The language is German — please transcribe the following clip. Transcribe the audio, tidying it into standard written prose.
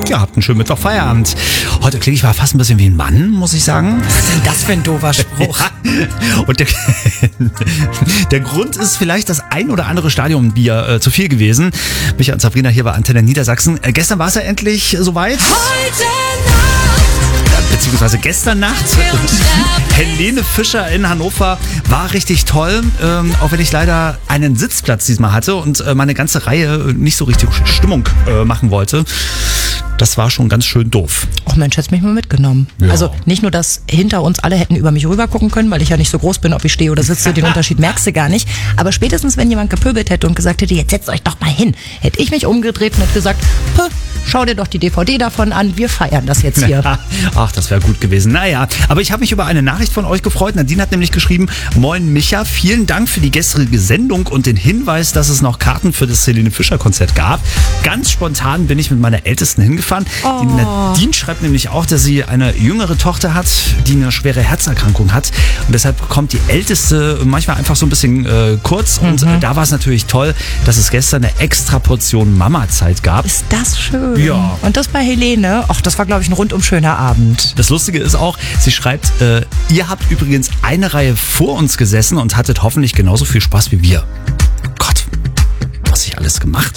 Ja, habt einen schönen Mittwoch Feierabend. Heute klinge ich mal fast ein bisschen wie ein Mann, muss ich sagen. Was ist denn das für ein doofer Spruch? Ja. Und der Grund ist vielleicht das ein oder andere Stadionbier zu viel gewesen. Micha und Sabrina hier bei Antenne Niedersachsen. Gestern war es ja endlich soweit. Heute Nacht, Beziehungsweise gestern Nacht. Helene Fischer in Hannover war richtig toll. Auch wenn ich leider einen Sitzplatz diesmal hatte und meine ganze Reihe nicht so richtig Stimmung machen wollte. Das war schon ganz schön doof. Och Mensch, hättest mich mal mitgenommen. Ja. Also nicht nur, dass hinter uns alle hätten über mich rüber gucken können, weil ich ja nicht so groß bin, ob ich stehe oder sitze, den Unterschied merkst du gar nicht. Aber spätestens, wenn jemand gepöbelt hätte und gesagt hätte, jetzt setzt euch doch mal hin, hätte ich mich umgedreht und hätte gesagt, schau dir doch die DVD davon an, wir feiern das jetzt hier. Ach, das wäre gut gewesen. Naja, aber ich habe mich über eine Nachricht von euch gefreut. Nadine hat nämlich geschrieben, moin Micha, vielen Dank für die gestrige Sendung und den Hinweis, dass es noch Karten für das Helene Fischer Konzert gab. Ganz spontan bin ich mit meiner Ältesten hingefahren. Die Nadine schreibt nämlich auch, dass sie eine jüngere Tochter hat, die eine schwere Herzerkrankung hat. Und deshalb bekommt die Älteste manchmal einfach so ein bisschen kurz. Und da war es natürlich toll, dass es gestern eine extra Portion Mama-Zeit gab. Ist das schön. Ja. Und das bei Helene, ach, das war, glaube ich, ein rundum schöner Abend. Das Lustige ist auch, sie schreibt, ihr habt übrigens eine Reihe vor uns gesessen und hattet hoffentlich genauso viel Spaß wie wir. Gott, was ich alles gemacht